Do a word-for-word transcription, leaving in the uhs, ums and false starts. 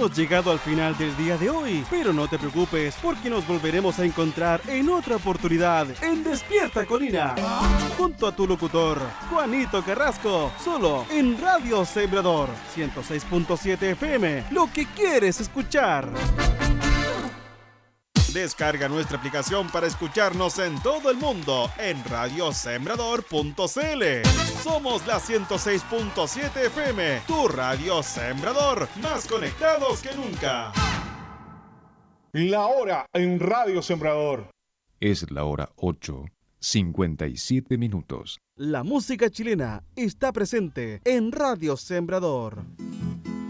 hemos llegado al final del día de hoy, pero no te preocupes porque nos volveremos a encontrar en otra oportunidad en Despierta Colina, junto a tu locutor, Juanito Carrasco, solo en Radio Sembrador ciento seis punto siete F M, lo que quieres escuchar. Descarga nuestra aplicación para escucharnos en todo el mundo en radio sembrador punto c l. Somos la ciento seis punto siete F M, tu radio Sembrador, más conectados que nunca. La hora en Radio Sembrador. Es la hora ocho, cincuenta y siete minutos. La música chilena está presente en Radio Sembrador.